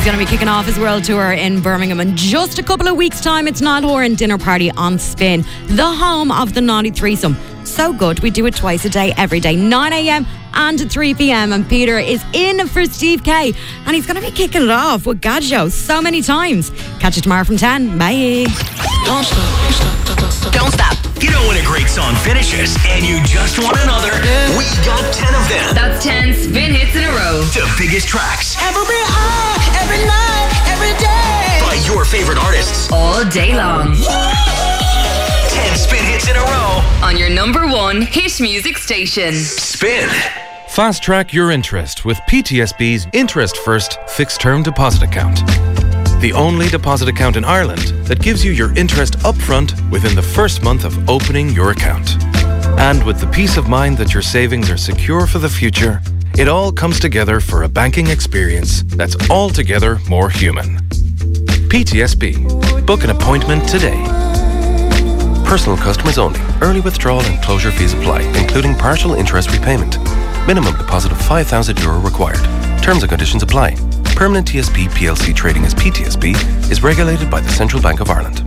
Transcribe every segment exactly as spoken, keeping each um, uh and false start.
He's going to be kicking off his world tour in Birmingham in just a couple of weeks' time. It's Niall Horan Dinner Party on Spin, the home of the Naughty Threesome. So good, we do it twice a day, every day, nine a.m. and three p.m. And Peter is in for Steve K, and he's going to be kicking it off with Gadjo so many times. Catch you tomorrow from ten. Bye. Don't stop. Don't stop. You know when a great song finishes and you just want another? We got ten of them. That's ten spin hits in a row. The biggest tracks. Every hour, every night, every day. By your favorite artists. All day long. ten spin hits in a row. On your number one hit music station. Spin. Fast track your interest with P T S B's Interest First Fixed Term Deposit Account. The only deposit account in Ireland that gives you your interest upfront within the first month of opening your account. And with the peace of mind that your savings are secure for the future, it all comes together for a banking experience that's altogether more human. P T S B. Book an appointment today. Personal customers only. Early withdrawal and closure fees apply, including partial interest repayment. Minimum deposit of five thousand euro required. Terms and conditions apply. Permanent T S B P L C trading as P T S B is regulated by the Central Bank of Ireland.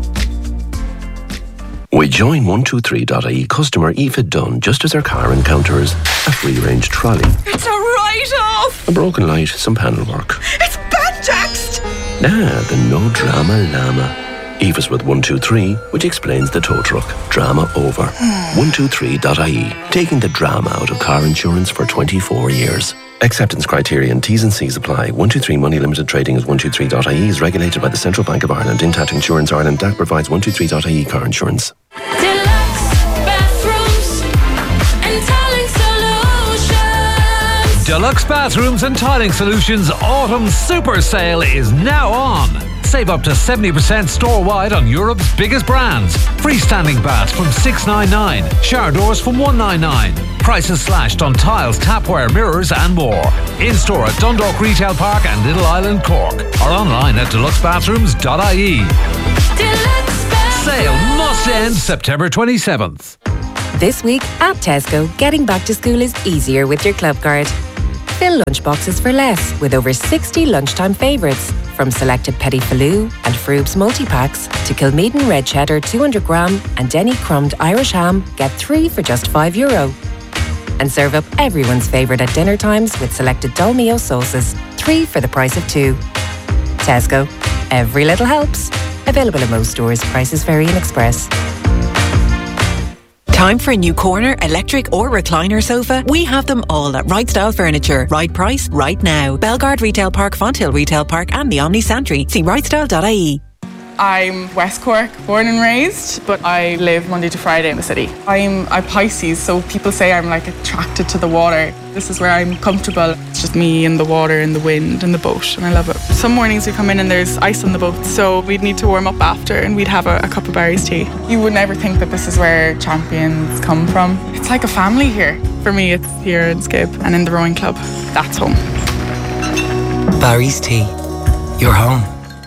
We join one two three dot I E customer Aoife Dunn just as her car encounters a free-range trolley. It's a write-off. A broken light, some panel work. It's bad text. Nah, the no drama llama. Aoife's with one two three, which explains the tow truck. Drama over. one two three dot I E, taking the drama out of car insurance for twenty-four years. Acceptance criteria and T's and C's apply. one two three Money Limited Trading as one two three dot I E is regulated by the Central Bank of Ireland. Intact Insurance Ireland D A C provides one two three dot I E car insurance. Deluxe bathrooms and tiling solutions. Deluxe Bathrooms and Tiling Solutions Autumn Super Sale is now on. Save up to seventy percent store-wide on Europe's biggest brands. Freestanding baths from six ninety-nine, shower doors from one ninety-nine. Prices slashed on tiles, tapware, mirrors and more. In-store at Dundalk Retail Park and Little Island, Cork. Or online at deluxe bathrooms dot I E. Deluxe Bathrooms. Sale must end September twenty-seventh. This week at Tesco, getting back to school is easier with your club card. Fill lunchboxes for less with over sixty lunchtime favourites. From selected Petit Faloo and Froob's multi-packs to Kilmeaden Red Cheddar two hundred gram and Denny Crumbed Irish Ham, get three for just five euro. And serve up everyone's favourite at dinner times with selected Dolmio sauces, three for the price of two. Tesco. Every little helps. Available in most stores. Prices vary in Express. Time for a new corner, electric or recliner sofa? We have them all at Right Style Furniture. Right price, right now. Belgard Retail Park, Fonthill Retail Park and the Omni Santry. See right style dot I E. I'm West Cork, born and raised, but I live Monday to Friday in the city. I'm a Pisces, so people say I'm like attracted to the water. This is where I'm comfortable. It's just me and the water and the wind and the boat, and I love it. Some mornings we come in and there's ice on the boat, so we'd need to warm up after and we'd have a, a cup of Barry's tea. You would never think that this is where champions come from. It's like a family here. For me, it's here in Skip and in the rowing club. That's home. Barry's Tea. You're home.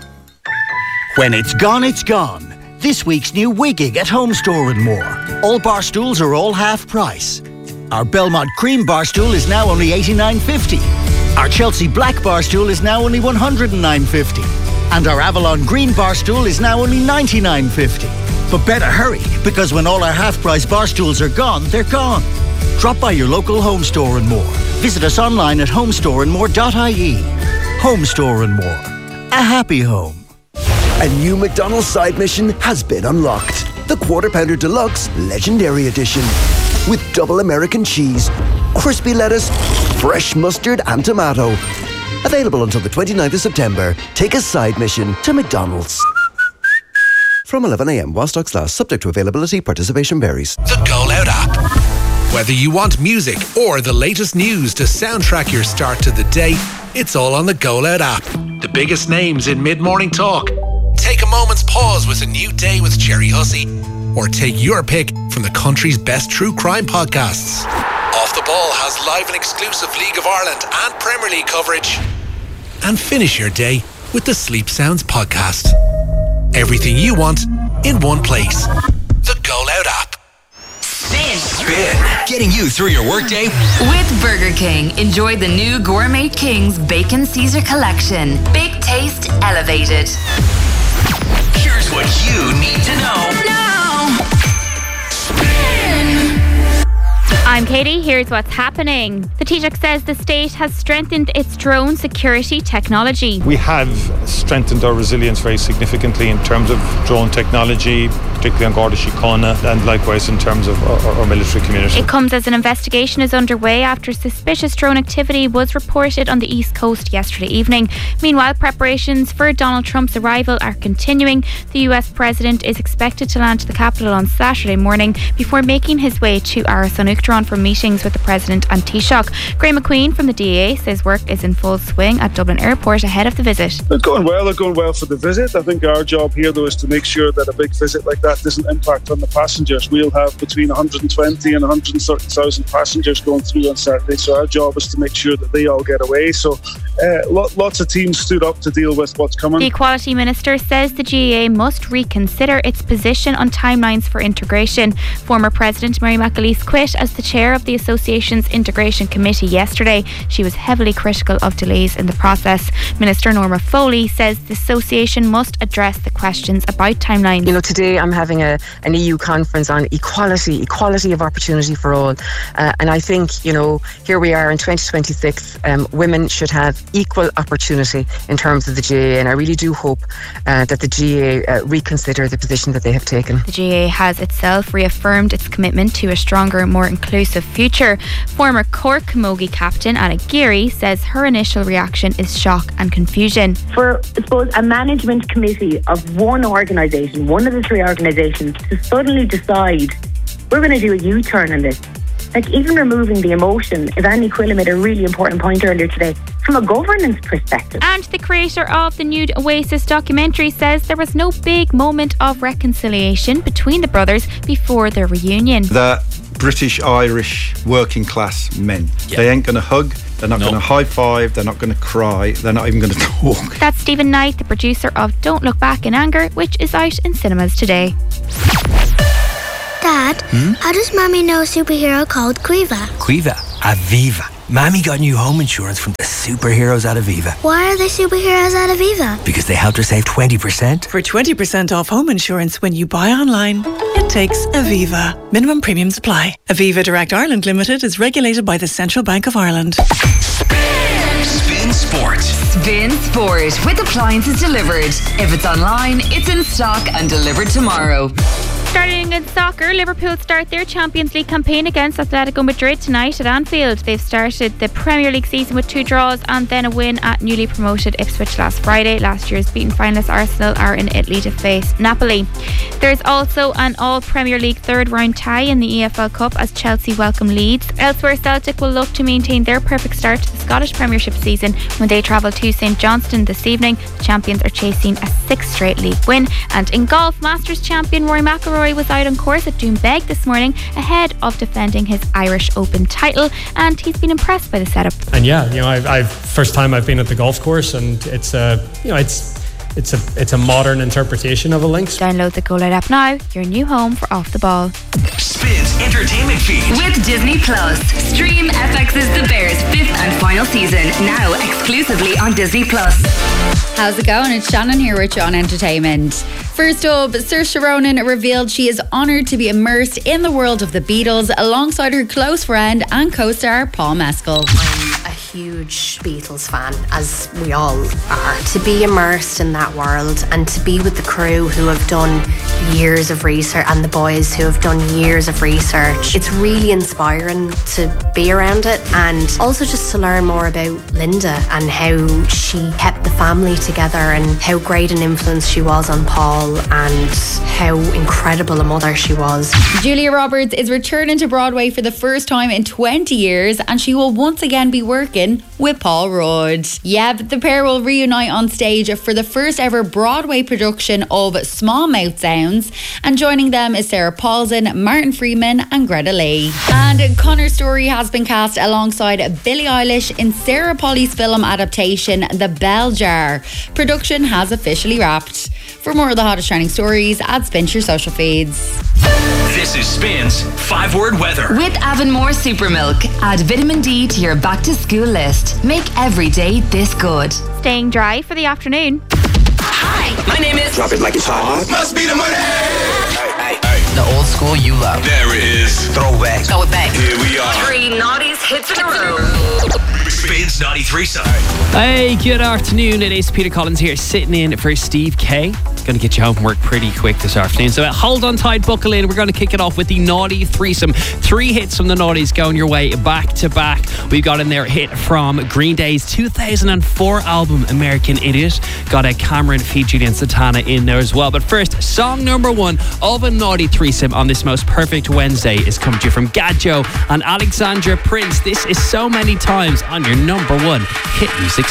When it's gone, it's gone. This week's new Wigging at Home Store and More. All bar stools are all half price. Our Belmont Cream bar stool is now only eighty-nine fifty. Our Chelsea Black bar stool is now only one hundred nine fifty. And our Avalon Green bar stool is now only ninety-nine fifty. But better hurry, because when all our half-price bar stools are gone, they're gone. Drop by your local Home Store and More. Visit us online at home store and more dot I E. Home Store and More. A happy home. A new McDonald's side mission has been unlocked. The Quarter Pounder Deluxe Legendary Edition. With double American cheese, crispy lettuce, fresh mustard and tomato. Available until the twenty-ninth of September. Take a side mission to McDonald's. From eleven a.m. while stocks last, subject to availability, participation varies. The Go Loud app. Whether you want music or the latest news to soundtrack your start to the day, it's all on the Go Loud app. The biggest names in mid-morning talk. Take a moment's pause with a new day with Jerry Hussey. Or take your pick from the country's best true crime podcasts. Off the Ball has live and exclusive League of Ireland and Premier League coverage. And finish your day with the Sleep Sounds podcast. Everything you want in one place. The Go Loud app. Spin. Spin. getting you through your workday. With Burger King, enjoy the new Gourmet King's Bacon Caesar Collection. Big taste elevated. Here's what you need to know now. I'm Katie, here's what's happening. The Taoiseach says the state has strengthened its drone security technology. We have strengthened our resilience very significantly in terms of drone technology, particularly on Garda Síochána, and likewise in terms of our, our military community. It comes as an investigation is underway after suspicious drone activity was reported on the East Coast yesterday evening. Meanwhile, preparations for Donald Trump's arrival are continuing. The U S President is expected to land to the capital on Saturday morning before making his way to Áras an Uachtaráin for meetings with the President and Taoiseach. Graham McQueen from the D A A says work is in full swing at Dublin Airport ahead of the visit. They're going well, they're going well for the visit. I think our job here though is to make sure that a big visit like that doesn't impact on the passengers. We'll have between one hundred twenty and one hundred thirty thousand passengers going through on Saturday, so our job is to make sure that they all get away. So uh, lots of teams stood up to deal with what's coming. The Equality Minister says the G A A must reconsider its position on timelines for integration. Former President Mary McAleese quit as the chair of the Association's Integration Committee yesterday. She was heavily critical of delays in the process. Minister Norma Foley says the association must address the questions about timelines. You know, today I'm having a, an E U conference on equality, equality of opportunity for all. Uh, and I think, you know, here we are in twenty twenty-six, um, women should have equal opportunity in terms of the G A A. And I really do hope uh, that the G A A uh, reconsider the position that they have taken. The G A A has itself reaffirmed its commitment to a stronger, more inclusive future. Former Cork Camogie captain Anna Geary says her initial reaction is shock and confusion. For, I suppose, a management committee of one organisation, one of the three organisations, to suddenly decide we're going to do a U-turn on this. Like, even removing the emotion, Ivani Quilla made a really important point earlier today, from a governance perspective. And the creator of the Nude Oasis documentary says there was no big moment of reconciliation between the brothers before their reunion. The British Irish working class men, yeah. They ain't going to hug, they're not nope. going to high five, they're not going to cry, they're not even going to talk. That's Stephen Knight, the producer of Don't Look Back in Anger, which is out in cinemas today. Dad, hmm? how does Mommy know a superhero called Quiva? Quiva? Aviva. Mommy got new home insurance from the superheroes at Aviva. Why are they superheroes at Aviva? Because they helped her save twenty percent. For twenty percent off home insurance when you buy online, it takes Aviva. Minimum premiums apply. Aviva Direct Ireland Limited is regulated by the Central Bank of Ireland. Spin Sport. Spin Sport with appliances delivered. If it's online, it's in stock and delivered tomorrow. Starting in soccer, Liverpool start their Champions League campaign against Atletico Madrid tonight at Anfield. They've started the Premier League season with two draws and then a win at newly promoted Ipswich last Friday. Last year's beaten finalists Arsenal are in Italy to face Napoli. There's also an all-Premier League third round tie in the E F L Cup as Chelsea welcome Leeds. Elsewhere, Celtic will look to maintain their perfect start to the Scottish Premiership season when they travel to St Johnstone this evening. The champions are chasing a sixth straight league win. And in golf, Masters champion Rory McIlroy was out on course at Doonbeg this morning ahead of defending his Irish Open title, and he's been impressed by the setup. And yeah, you know, I've, I've first time I've been at the golf course, and it's a, you know, it's it's a it's a modern interpretation of a links. Download the Go Loud app now, your new home for Off the Ball. Spins entertainment feed with Disney Plus. Stream F X's The Bears fifth and final season now exclusively on Disney Plus. How's it going? It's Shannon here with John Entertainment. First up, Saoirse Ronan revealed she is honoured to be immersed in the world of the Beatles alongside her close friend and co-star Paul Mescal. I'm a huge Beatles fan, as we all are. To be immersed in that world and to be with the crew who have done years of research and the boys who have done years of research, it's really inspiring to be around it, and also just to learn more about Linda and how she kept the family together and how great an influence she was on Paul and how incredible a mother she was. Julia Roberts is returning to Broadway for the first time in twenty years, and she will once again be working with Paul Rudd. Yeah, but the pair will reunite on stage for the first ever Broadway production of Small Mouth Sounds, and joining them is Sarah Paulson, Martin Freeman and Greta Lee. And Connor Story has been cast alongside Billie Eilish in Sarah Polly's film adaptation The Bell Jar. Production has officially wrapped. For more of the hottest trending stories, add Spin to your social feeds. This is Spin's five-word weather. With Avonmore Super Milk, add vitamin D to your back-to-school list. Make every day this good. Staying dry for the afternoon. Hi, my name is... Drop it like it's hot. Must be the money. Hey, hey, hey. The old school you love. There it is. Throwback. Throw it back. Here we are. Three naughties hits in a row. Spins Naughty Threesome. Hey, good afternoon. It is Peter Collins here, sitting in for Steve K. Going to get you home from work pretty quick this afternoon. So hold on tight, buckle in. We're going to kick it off with the Naughty Threesome. Three hits from the Naughties going your way back to back. We've got in there a hit from Green Day's two thousand four album American Idiot. Got a Cameron feat Julian Santana in there as well. But first, song number one of a Naughty Threesome on this most perfect Wednesday is coming to you from Gadjo and Alexandra Prince. This is So Many Times on your number one hit music